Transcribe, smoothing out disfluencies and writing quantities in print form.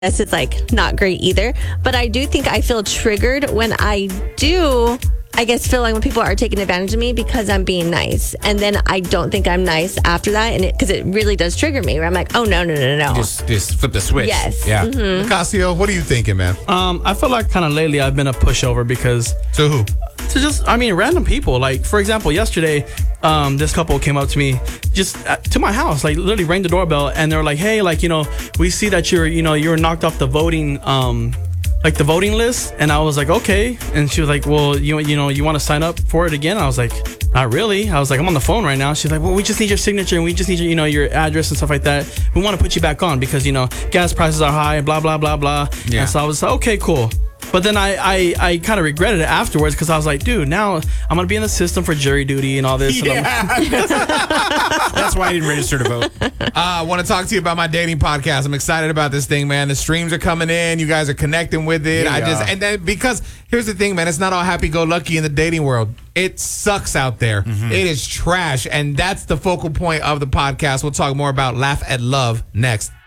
it's like not great either. But I do think I feel triggered when I do, I guess, feel like when people are taking advantage of me because I'm being nice. And then I don't think I'm nice after that. And because it really does trigger me where I'm like, oh, no. Just flip the switch. Yes. Yeah. Mm-hmm. Casio, what are you thinking, man? I feel like kind of lately I've been a pushover because To who? to just, random people. Like, for example, yesterday, this couple came up to me just to my house, like literally rang the doorbell, and they're like, hey, like, we see that you're knocked off the voting, like the voting list. And I was like, okay. And she was like, well, you want to sign up for it again? I was like, not really. I was like, I'm on the phone right now. She's like, well, we just need your signature and we just need your, your address and stuff like that. We want to put you back on because, gas prices are high, blah, blah, blah, blah. Yeah. And so I was like, okay, cool. But then I kind of regretted it afterwards because I was like, dude, now I'm going to be in the system for jury duty and all this. Yeah. That's why I didn't register to vote. I want to talk to you about my dating podcast. I'm excited about this thing, man. The streams are coming in. You guys are connecting with it. Yeah. And then because here's the thing, man. It's not all happy-go-lucky in the dating world. It sucks out there. Mm-hmm. It is trash. And that's the focal point of the podcast. We'll talk more about Laugh at Love next.